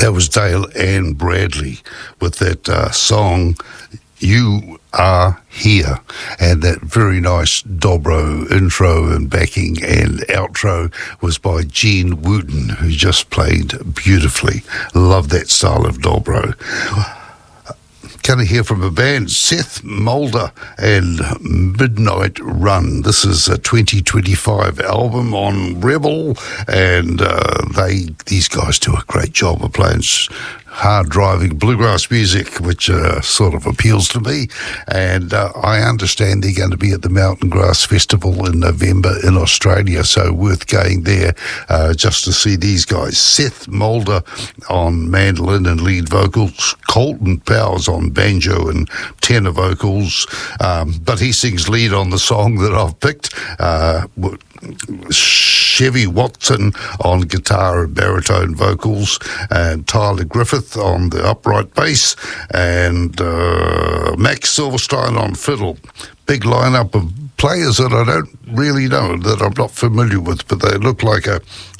That was Dale Ann Bradley with that song, You Are Here, and that very nice dobro intro and backing and outro was by Gene Wooten, who just played beautifully. Love that style of dobro. Going to hear from a band, Seth Mulder and Midnight Run. This is a 2025 album on Rebel, and these guys do a great job of playing hard-driving bluegrass music, which sort of appeals to me. And I understand they're going to be at the Mountain Grass Festival in November in Australia, so worth going there just to see these guys. Seth Mulder on mandolin and lead vocals, Colton Powers on banjo and tenor vocals, but he sings lead on the song that I've picked. Chevy Watson on guitar and baritone vocals, and Tyler Griffith on the upright bass, and Max Silverstein on fiddle. Big lineup of players that I don't really know, that I'm not familiar with, but they look like a